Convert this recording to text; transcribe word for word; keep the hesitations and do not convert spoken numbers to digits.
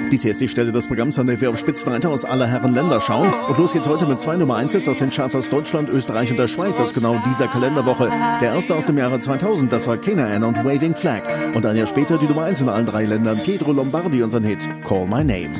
Dies hier ist die Stelle des Programms, an der wir auf Spitzenreiter aus aller Herren Länder schauen. Und los geht's heute mit zwei Nummer eins aus den Charts aus Deutschland, Österreich und der Schweiz aus genau dieser Kalenderwoche. Der erste aus dem Jahre zweitausend, das war Canaan und Waving Flag. Und ein Jahr später die Nummer eins in allen drei Ländern, Pedro Lombardi und sein Hit Call My Name.